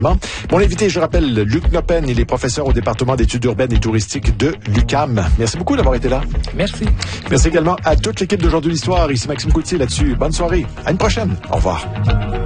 Mon invité, je rappelle, Luc Noppen, il est professeur au département d'études urbaines et touristiques de l'UQAM. Merci beaucoup d'avoir été là. Merci. Merci également à toute l'équipe d'Aujourd'hui l'Histoire. Ici Maxime Coutier là-dessus. Bonne soirée. À une prochaine. Au revoir.